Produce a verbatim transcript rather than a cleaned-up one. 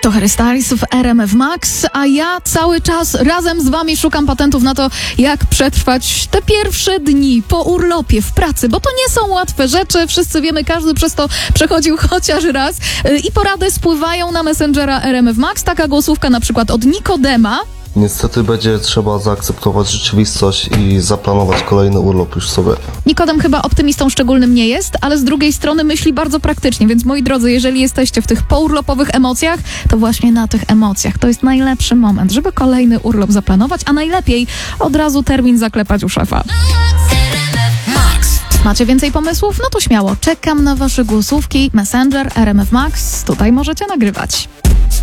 To Harry Styles w R M F Max, a ja cały czas razem z wami szukam patentów na to, jak przetrwać te pierwsze dni po urlopie w pracy, bo to nie są łatwe rzeczy, wszyscy wiemy, każdy przez to przechodził chociaż raz i porady spływają na Messengera R M F Max, taka głosówka na przykład od Nikodema. Niestety będzie trzeba zaakceptować rzeczywistość i zaplanować kolejny urlop już sobie. Nikodem chyba optymistą szczególnym nie jest, ale z drugiej strony myśli bardzo praktycznie, więc moi drodzy, jeżeli jesteście w tych pourlopowych emocjach, to właśnie na tych emocjach to jest najlepszy moment, żeby kolejny urlop zaplanować, a najlepiej od razu termin zaklepać u szefa. Macie więcej pomysłów? No to śmiało, czekam na wasze głosówki. Messenger R M F Max, tutaj możecie nagrywać.